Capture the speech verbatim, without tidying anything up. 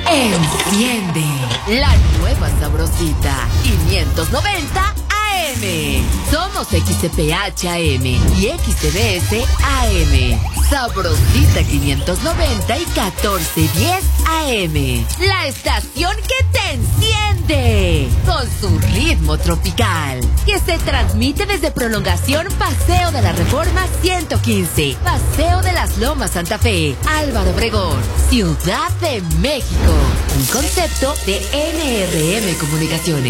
Enciende la nueva sabrosita quinientos noventa A M. Somos X T P H A M y X T B S A M. Sabrosita quinientos noventa y catorce diez A M. La estación que te enciende con su ritmo tropical, que se transmite desde Prolongación Paseo de la Reforma ciento quince, Paseo de las Lomas Santa Fe, Álvaro Obregón, Ciudad de México. Un concepto de N R M Comunicaciones.